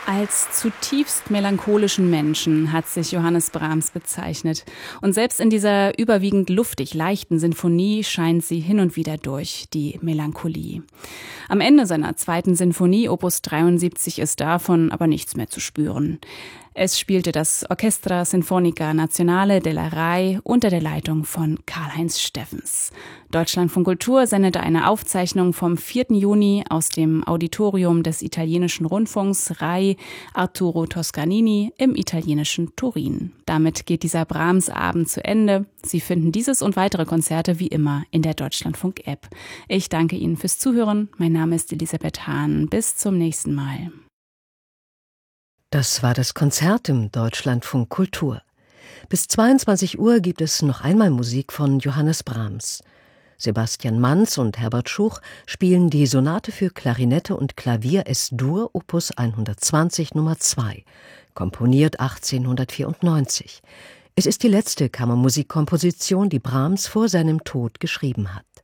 Als zutiefst melancholischen Menschen hat sich Johannes Brahms bezeichnet. Und selbst in dieser überwiegend luftig leichten Sinfonie scheint sie hin und wieder durch, die Melancholie. Am Ende seiner zweiten Sinfonie, Opus 73, ist davon aber nichts mehr zu spüren. Es spielte das Orchestra Sinfonica Nazionale della RAI unter der Leitung von Karl-Heinz Steffens. Deutschlandfunk Kultur sendete eine Aufzeichnung vom 4. Juni aus dem Auditorium des italienischen Rundfunks RAI Arturo Toscanini im italienischen Turin. Damit geht dieser Brahms-Abend zu Ende. Sie finden dieses und weitere Konzerte wie immer in der Deutschlandfunk-App. Ich danke Ihnen fürs Zuhören. Mein Name ist Elisabeth Hahn. Bis zum nächsten Mal. Das war das Konzert im Deutschlandfunk Kultur. Bis 22 Uhr gibt es noch einmal Musik von Johannes Brahms. Sebastian Manz und Herbert Schuch spielen die Sonate für Klarinette und Klavier Es-Dur Opus 120 Nummer 2, komponiert 1894. Es ist die letzte Kammermusikkomposition, die Brahms vor seinem Tod geschrieben hat.